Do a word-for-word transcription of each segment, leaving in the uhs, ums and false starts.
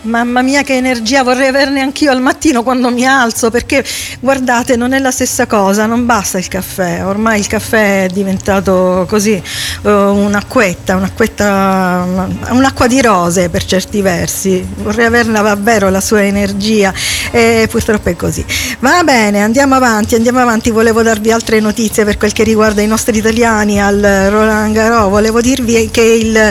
Mamma mia che energia, vorrei averne anch'io al mattino quando mi alzo, perché guardate, non è la stessa cosa, non basta il caffè, ormai il caffè è diventato così, uh, un'acquetta, un'acquetta, un'acqua di rose per certi versi. Vorrei averne davvero la sua energia e purtroppo è così. Va bene, andiamo avanti, andiamo avanti, volevo darvi altre notizie per quel che riguarda i nostri italiani al Roland Garros. Volevo dirvi che il,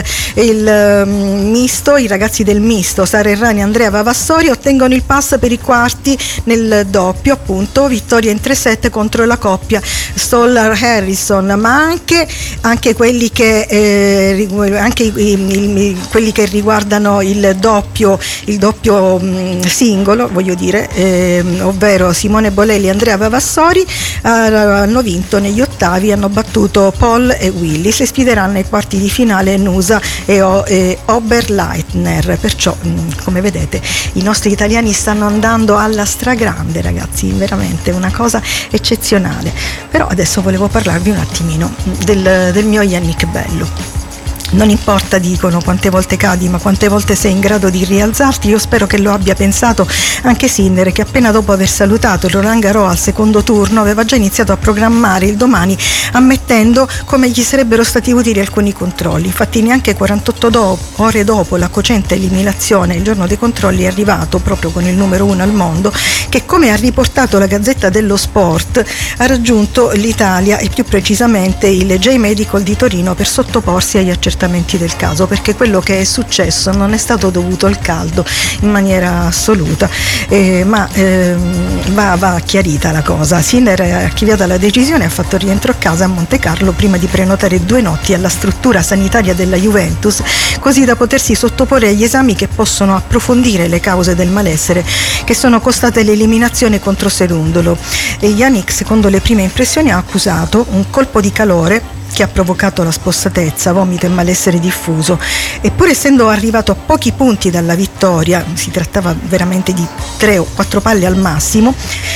il um, misto, i ragazzi del misto, Sara Errani e Andrea Vavassori, ottengono il pass per i quarti nel doppio, appunto, vittoria in tre set contro la coppia Stoller Harrison, ma anche, anche quelli che eh, anche i, i, quelli che riguardano il doppio il doppio mh, singolo, voglio dire, eh, ovvero Simone Bolelli e Andrea Vavassori eh, hanno vinto negli ottavi, hanno battuto Paul e Willis e sfideranno ai quarti di finale Nusa e, o, e Oberleitner. Perciò, mh, come vedete, i nostri italiani stanno andando alla stragrande, ragazzi, veramente una cosa eccezionale. Però adesso volevo parlarvi un attimino del, del mio Yannick Bello. Non importa, dicono, quante volte cadi, ma quante volte sei in grado di rialzarti. Io spero che lo abbia pensato anche Sinner, che appena dopo aver salutato il Roland Garros al secondo turno aveva già iniziato a programmare il domani, ammettendo come gli sarebbero stati utili alcuni controlli. Infatti neanche quarantotto do- ore dopo la cocente eliminazione, il giorno dei controlli, è arrivato proprio con il numero uno al mondo, che, come ha riportato la Gazzetta dello Sport, ha raggiunto l'Italia e più precisamente il J-Medical di Torino per sottoporsi agli accertamenti del caso, perché quello che è successo non è stato dovuto al caldo in maniera assoluta, eh, ma eh, va, va chiarita la cosa. Sinner ha archiviata la decisione e ha fatto rientro a casa a Monte Carlo prima di prenotare due notti alla struttura sanitaria della Juventus, così da potersi sottoporre agli esami che possono approfondire le cause del malessere che sono costate l'eliminazione contro Serundolo. E Yannick, secondo le prime impressioni, ha accusato un colpo di calore che ha provocato la spossatezza, vomito e malessere diffuso. Eppure, essendo arrivato a pochi punti dalla vittoria, si trattava veramente di tre o quattro palle al massimo,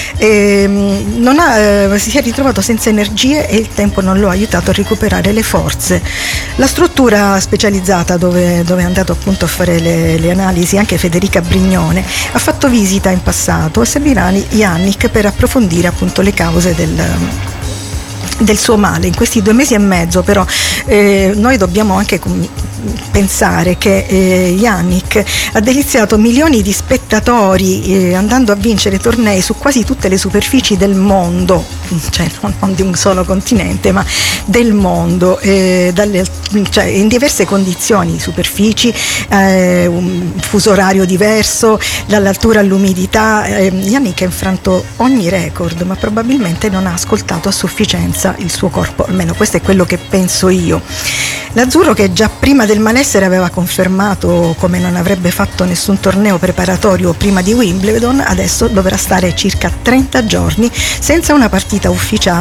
ehm, non ha, eh, si è ritrovato senza energie e il tempo non lo ha aiutato a recuperare le forze. La struttura specializzata dove, dove è andato appunto a fare le, le analisi anche Federica Brignone ha fatto visita in passato e servirà Yannick per approfondire appunto le cause del del suo male. In questi due mesi e mezzo però eh, noi dobbiamo anche com- pensare che eh, Yannick ha deliziato milioni di spettatori eh, andando a vincere tornei su quasi tutte le superfici del mondo, cioè non, non di un solo continente ma del mondo, eh, dalle, cioè in diverse condizioni, superfici, eh, un fuso orario diverso, dall'altura all'umidità. eh, Yannick ha infranto ogni record, ma probabilmente non ha ascoltato a sufficienza il suo corpo, almeno questo è quello che penso io. L'azzurro, che già prima del malessere aveva confermato come non avrebbe fatto nessun torneo preparatorio prima di Wimbledon, adesso dovrà stare circa trenta giorni senza una partita ufficiale